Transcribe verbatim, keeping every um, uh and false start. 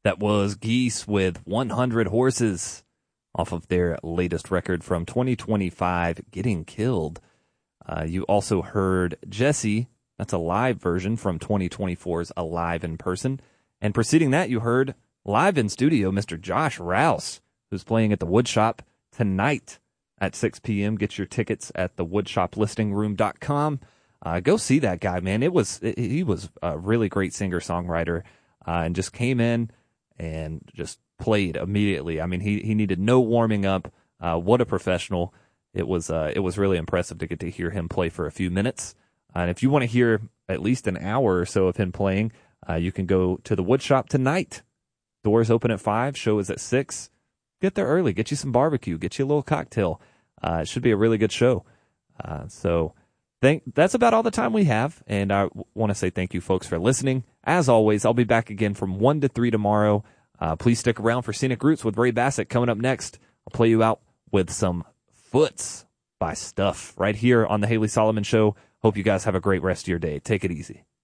That was Geese with one hundred Horses off of their latest record from twenty twenty-five, Getting Killed. Uh, you also heard Jesse. That's a live version from twenty twenty-four's Alive in Person. And preceding that, you heard live in studio Mister Josh Rouse, who's playing at the Woodshop tonight at six p.m. Get your tickets at the woodshop listing room dot com. Uh, go see that guy, man. It was it, he was a really great singer-songwriter uh, and just came in and just played immediately. I mean, he, he needed no warming up. Uh, what a professional. It was uh, it was really impressive to get to hear him play for a few minutes. Uh, and if you want to hear at least an hour or so of him playing, uh, you can go to the Woodshop tonight. Doors open at five, show is at six. Get there early, get you some barbecue, get you a little cocktail. Uh, it should be a really good show. Uh, so thank, that's about all the time we have, and I w- want to say thank you, folks, for listening. As always, I'll be back again from one to three tomorrow. Uh, please stick around for Scenic Roots with Ray Bassett coming up next. I'll play you out with some Foots by Stuff right here on the Haley Solomon Show. Hope you guys have a great rest of your day. Take it easy.